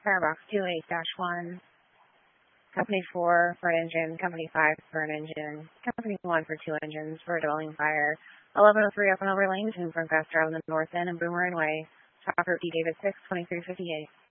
Firebox 28-1, Company 4 for an engine, Company 5 for an engine, Company 1 for 2 engines for a dwelling fire. 1103 up and over Lane, from Faster on the north end and Boomerang Way. Stop route D David 6, 2358.